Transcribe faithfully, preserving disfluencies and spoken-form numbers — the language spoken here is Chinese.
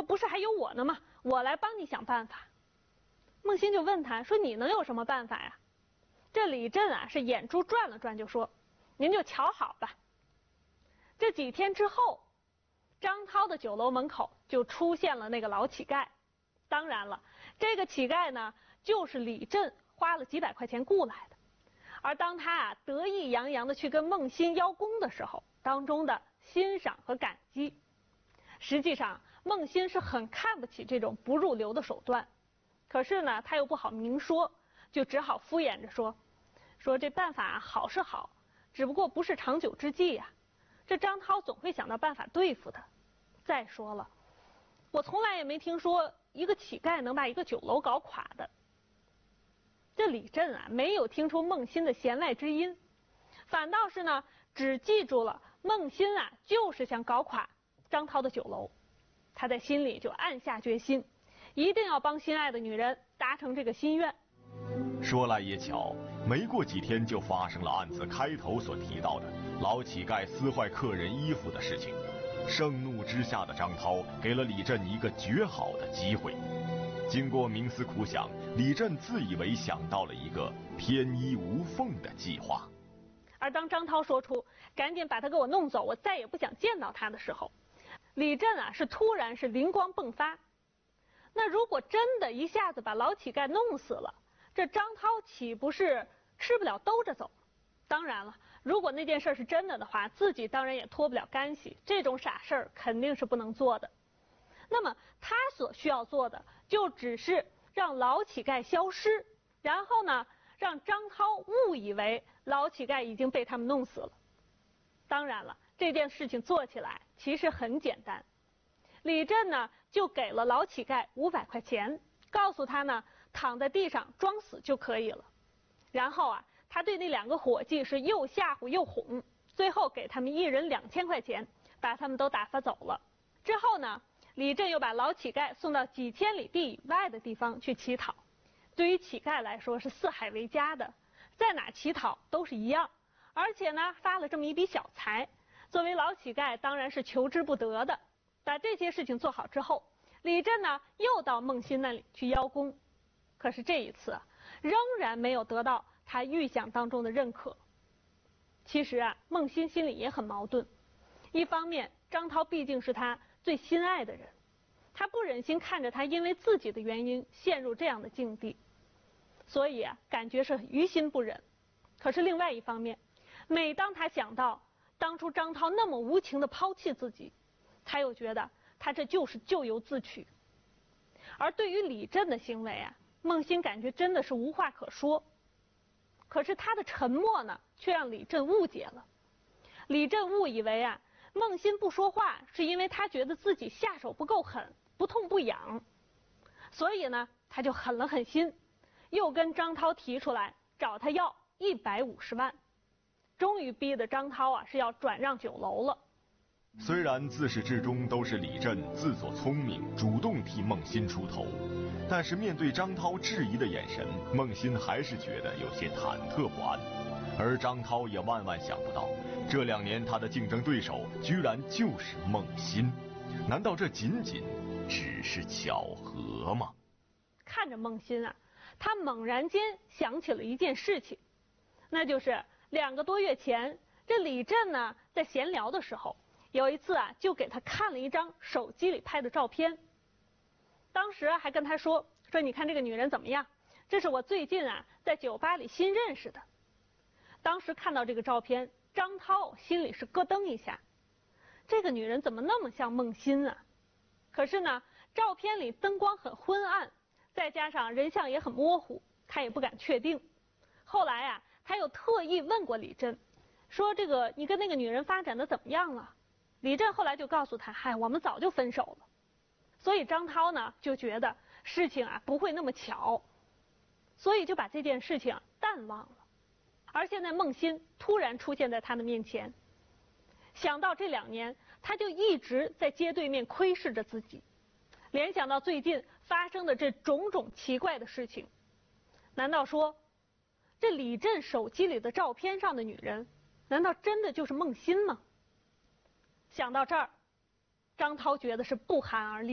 不是还有我呢吗？我来帮你想办法。孟欣就问他说你能有什么办法呀？这李振啊是眼珠转了转就说您就瞧好吧。这几天之后，张涛的酒楼门口就出现了那个老乞丐。当然了，这个乞丐呢就是李振花了几百块钱雇来的。而当他啊得意洋洋的去跟孟欣邀功的时候，当中的欣赏和感激，实际上孟欣是很看不起这种不入流的手段，可是呢他又不好明说，就只好敷衍着说说这办法好是好，只不过不是长久之计呀、啊。这张涛总会想到办法对付他。再说了，我从来也没听说一个乞丐能把一个酒楼搞垮的。这李振啊没有听出孟欣的弦外之音，反倒是呢只记住了孟欣啊就是想搞垮张涛的酒楼。他在心里就暗下决心，一定要帮心爱的女人达成这个心愿。 说来也巧，没过几天就发生了案子开头所提到的老乞丐撕坏客人衣服的事情。盛怒之下的张涛给了李振一个绝好的机会。经过冥思苦想，李振自以为想到了一个天衣无缝的计划。 而当张涛说出赶紧把他给我弄走，我再也不想见到他的时候，李振啊是突然是灵光迸发。那如果真的一下子把老乞丐弄死了，这张涛岂不是吃不了兜着走？当然了，如果那件事是真的的话，自己当然也脱不了干系，这种傻事儿肯定是不能做的。那么他所需要做的就只是让老乞丐消失，然后呢让张涛误以为老乞丐已经被他们弄死了。当然了，这件事情做起来其实很简单。李振呢就给了老乞丐五百块钱，告诉他呢躺在地上装死就可以了。然后啊他对那两个伙计是又吓唬又哄，最后给他们一人两千块钱，把他们都打发走了。之后呢李振又把老乞丐送到几千里地以外的地方去乞讨。对于乞丐来说是四海为家的，在哪乞讨都是一样，而且呢发了这么一笔小财，作为老乞丐当然是求之不得的。把这些事情做好之后，李振呢又到孟欣那里去邀功。可是这一次仍然没有得到他预想当中的认可。其实啊孟欣心里也很矛盾，一方面张涛毕竟是他最心爱的人，他不忍心看着他因为自己的原因陷入这样的境地，所以啊感觉是于心不忍。可是另外一方面，每当他想到当初张涛那么无情的抛弃自己，他又觉得他这就是咎由自取。而对于李振的行为啊，孟欣感觉真的是无话可说。可是他的沉默呢却让李振误解了。李振误以为啊孟欣不说话是因为他觉得自己下手不够狠，不痛不痒，所以呢他就狠了狠心，又跟张涛提出来找他要一百五十万，终于逼得张涛啊是要转让酒楼了。 虽然自始至终都是李振自作聪明，主动替孟欣出头，但是面对张涛质疑的眼神，孟欣还是觉得有些忐忑不安。而张涛也万万想不到，这两年他的竞争对手居然就是孟欣。难道这仅仅只是巧合吗？ 看着孟欣啊，他猛然间想起了一件事情，那就是两个多月前，这李振呢在闲聊的时候，有一次啊就给他看了一张手机里拍的照片。当时还跟他说说你看这个女人怎么样，这是我最近啊在酒吧里新认识的。当时看到这个照片，张涛心里是咯噔一下，这个女人怎么那么像孟欣啊？可是呢照片里灯光很昏暗，再加上人像也很模糊，他也不敢确定。后来啊他又特意问过李振，说这个你跟那个女人发展的怎么样了？李振后来就告诉他，嗨，我们早就分手了。所以张涛呢就觉得事情啊不会那么巧，所以就把这件事情淡忘了。而现在孟欣突然出现在他的面前，想到这两年他就一直在街对面窥视着自己，联想到最近发生的这种种奇怪的事情，难道说这李振手机里的照片上的女人难道真的就是孟欣吗？想到这儿，张涛觉得是不寒而栗。